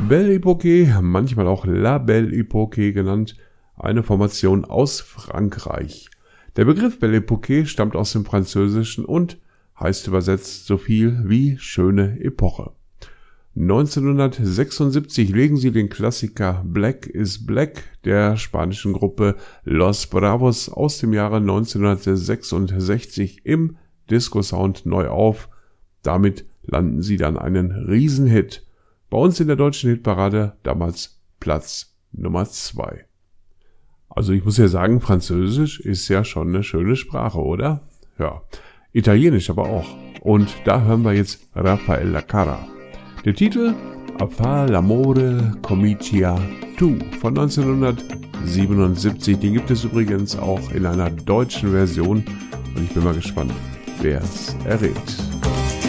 Belle Epoque, manchmal auch La Belle Epoque genannt, eine Formation aus Frankreich. Der Begriff Belle Epoque stammt aus dem Französischen und heißt übersetzt so viel wie schöne Epoche. 1976 legen sie den Klassiker Black is Black der spanischen Gruppe Los Bravos aus dem Jahre 1966 im Disco-Sound neu auf. Damit landen sie dann einen Riesenhit. Bei uns in der deutschen Hitparade damals Platz Nummer 2. Also ich muss ja sagen, Französisch ist ja schon eine schöne Sprache, oder? Ja, Italienisch aber auch. Und da hören wir jetzt Rafael Lacara. Der Titel A fa l'amore comincia tu von 1977. Den gibt es übrigens auch in einer deutschen Version. Und ich bin mal gespannt, wer es errät.